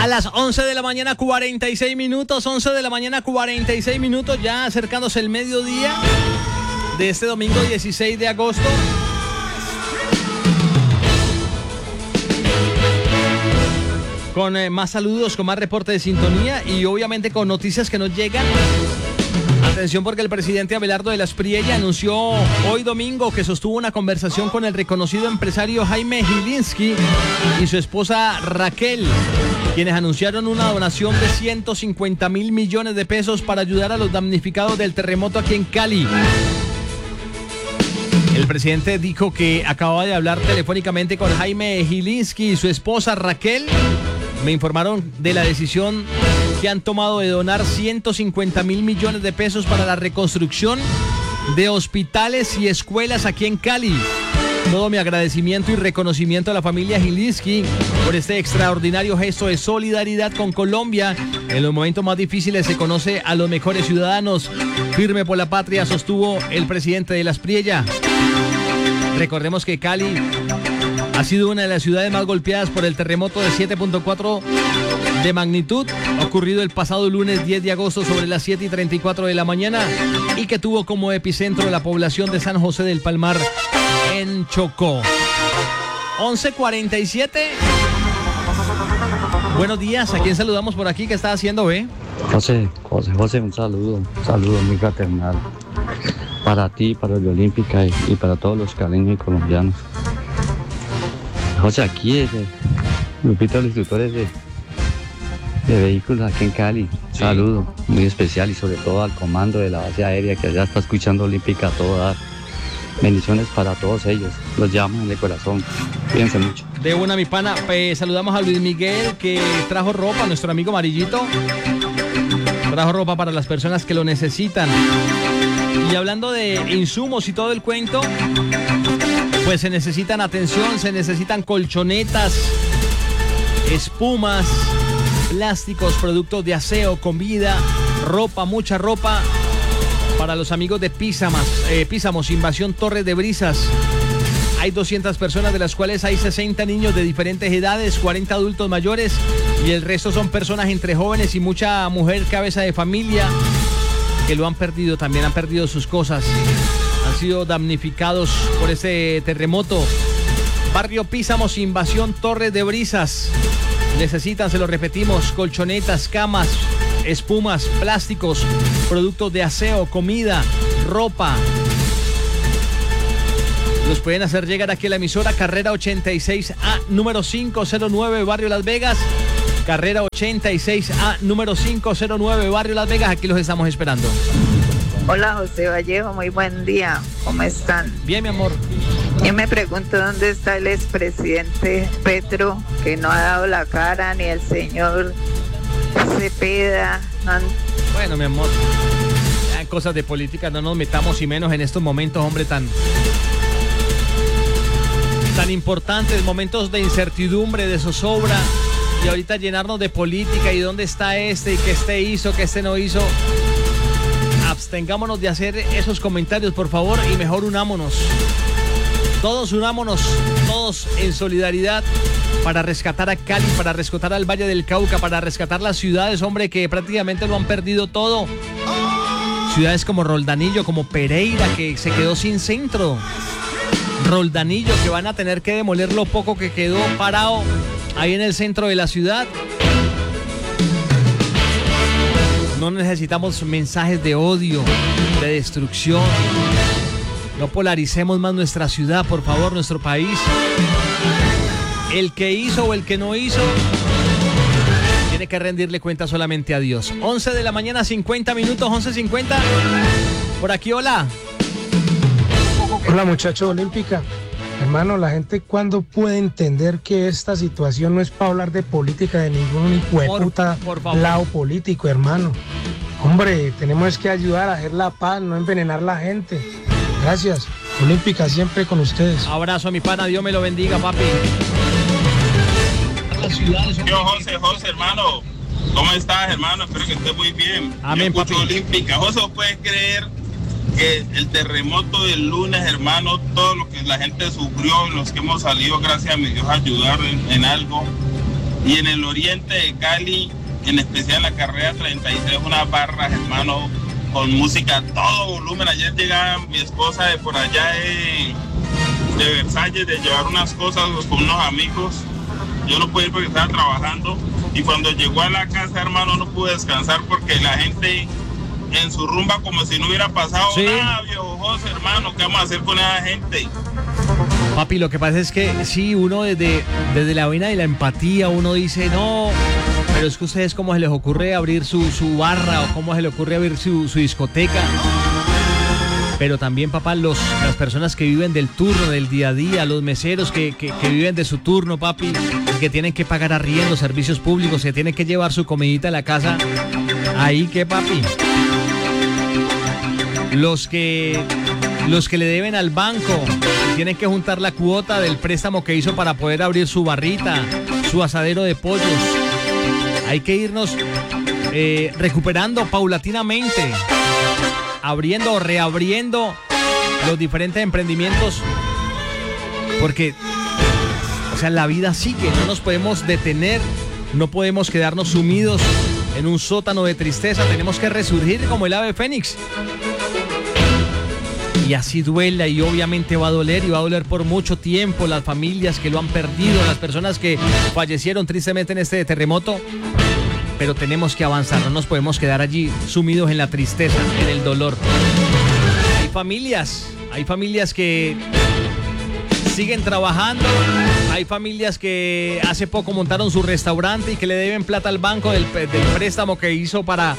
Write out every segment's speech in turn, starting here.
las 11 de la mañana 46 minutos, 11 de la mañana 46 minutos, ya acercándose el mediodía de este domingo 16 de agosto. Con más saludos, con más reporte de sintonía y obviamente con noticias que nos llegan. Atención porque el presidente Abelardo de la Espriella anunció hoy domingo que sostuvo una conversación con el reconocido empresario Jaime Gilinski y su esposa Raquel, quienes anunciaron una donación de 150 mil millones de pesos para ayudar a los damnificados del terremoto aquí en Cali. El presidente dijo que acababa de hablar telefónicamente con Jaime Gilinski y su esposa Raquel. Me informaron de la decisión que han tomado de donar 150 mil millones de pesos para la reconstrucción de hospitales y escuelas aquí en Cali. Todo mi agradecimiento y reconocimiento a la familia Gilinski por este extraordinario gesto de solidaridad con Colombia. En los momentos más difíciles se conoce a los mejores ciudadanos. Firme por la patria, sostuvo el presidente de la Espriella. Recordemos que Cali ha sido una de las ciudades más golpeadas por el terremoto de 7.4 de magnitud, ocurrido el pasado lunes 10 de agosto sobre las 7:34 de la mañana y que tuvo como epicentro la población de San José del Palmar en Chocó. 11:47. Buenos días, ¿a quién saludamos por aquí? ¿Qué está haciendo, José, un saludo muy fraternal para ti, para el Olímpica y para todos los caleños y colombianos. José, aquí es grupito de los instructores de vehículos aquí en Cali. Sí. Saludo muy especial y sobre todo al comando de la base aérea que allá está escuchando Olímpica a todo dar. Bendiciones para todos ellos. Los llevamos en el corazón. Cuídense mucho. De una, mi pana. Saludamos a Luis Miguel que trajo ropa, nuestro amigo Amarillito. Trajo ropa para las personas que lo necesitan. Y hablando de insumos y todo el cuento, pues se necesitan atención, se necesitan colchonetas, espumas, plásticos, productos de aseo, comida, ropa, mucha ropa para los amigos de Písamos, Invasión Torres de Brisas. Hay 200 personas, de las cuales hay 60 niños de diferentes edades, 40 adultos mayores y el resto son personas entre jóvenes y mucha mujer cabeza de familia que lo han perdido, también han perdido sus cosas. Han sido damnificados por este terremoto. Barrio Písamos, Invasión Torres de Brisas. Necesitan, se lo repetimos, colchonetas, camas, espumas, plásticos, productos de aseo, comida, ropa. Los pueden hacer llegar aquí a la emisora Carrera 86A, número 509, Barrio Las Vegas. Carrera 86A, número 509, Barrio Las Vegas. Aquí los estamos esperando. Hola, José Vallejo, muy buen día. ¿Cómo están? Bien, mi amor. Yo me pregunto dónde está el expresidente Petro, que no ha dado la cara, ni el señor Cepeda. Bueno, mi amor, ya en cosas de política no nos metamos, y menos en estos momentos, hombre, tan importantes, momentos de incertidumbre, de zozobra, y ahorita llenarnos de política y dónde está este y que este hizo, que este no hizo. Abstengámonos de hacer esos comentarios, por favor, y mejor unámonos. Todos unámonos, todos en solidaridad para rescatar a Cali, para rescatar al Valle del Cauca, para rescatar las ciudades, hombre, que prácticamente lo han perdido todo. Ciudades como Roldanillo, como Pereira, que se quedó sin centro. Roldanillo, que van a tener que demoler lo poco que quedó parado ahí en el centro de la ciudad. No necesitamos mensajes de odio, de destrucción. No polaricemos más nuestra ciudad, por favor, nuestro país. El que hizo o el que no hizo tiene que rendirle cuenta solamente a Dios. 11 de la mañana, 50 minutos, 11:50. Por aquí, hola. Hola, muchacho Olímpica. Hermano, la gente, ¿cuándo puede entender que esta situación no es para hablar de política de ningún hijueputa lado político, hermano? Hombre, tenemos que ayudar a hacer la paz, no envenenar la gente. Gracias. Olímpica, siempre con ustedes. Abrazo a mi pana, Dios me lo bendiga, papi. Yo, José, hermano. ¿Cómo estás, hermano? Espero que estés muy bien. Amén, papi. Olímpica. José, ¿puedes creer que el terremoto del lunes, hermano, todo lo que la gente sufrió, los que hemos salido, gracias a mi Dios, a ayudar en algo? Y en el oriente de Cali, en especial la carrera 33, unas barras, hermano, con música a todo volumen. Ayer llegaba mi esposa de por allá de Versalles, de llevar unas cosas con unos amigos. Yo no pude ir porque estaba trabajando. Y cuando llegó a la casa, hermano, no pude descansar porque la gente en su rumba como si no hubiera pasado nada, viejo José, hermano. ¿Qué vamos a hacer con esa gente? Papi, lo que pasa es que sí, uno desde la vena de la empatía, uno dice, no, pero es que a ustedes cómo se les ocurre abrir su barra o cómo se les ocurre abrir su discoteca. Pero también, papá, las personas que viven del turno, del día a día, los meseros que viven de su turno, papi, que tienen que pagar arriendo, servicios públicos, que tienen que llevar su comidita a la casa. Ahí que, papi, los que le deben al banco, tienen que juntar la cuota del préstamo que hizo para poder abrir su barrita, su asadero de pollos. Hay que irnos recuperando paulatinamente, abriendo o reabriendo los diferentes emprendimientos, porque, o sea, la vida sigue, no nos podemos detener, no podemos quedarnos sumidos en un sótano de tristeza, tenemos que resurgir como el ave fénix. Y así duela, y obviamente va a doler, y va a doler por mucho tiempo, las familias que lo han perdido, las personas que fallecieron tristemente en este terremoto. Pero tenemos que avanzar, no nos podemos quedar allí sumidos en la tristeza, en el dolor. Hay familias que siguen trabajando, hay familias que hace poco montaron su restaurante y que le deben plata al banco del préstamo que hizo para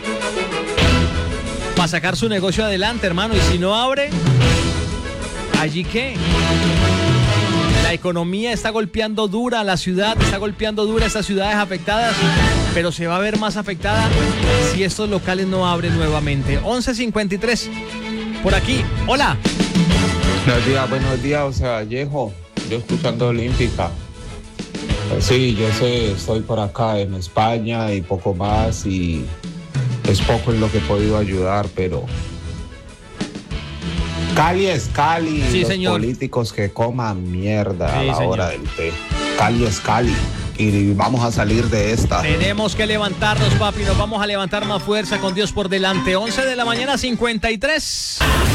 sacar su negocio adelante, hermano. Y si no abre, ¿allí qué? La economía está golpeando dura, la ciudad está golpeando dura, estas ciudades afectadas, pero se va a ver más afectada si estos locales no abren nuevamente. 11:53, por aquí. Hola. Buenos días, o sea, Vallejo, yo escuchando Olímpica. Pues sí, yo sé, estoy por acá en España y poco más, y es poco en lo que he podido ayudar, pero Cali es Cali, sí, los señor. Políticos que coman mierda sí, a la señor. hora del té. Cali es Cali y vamos a salir de esta. Tenemos que levantarnos, papi, nos vamos a levantar más fuerza con Dios por delante. 11 de la mañana, 53.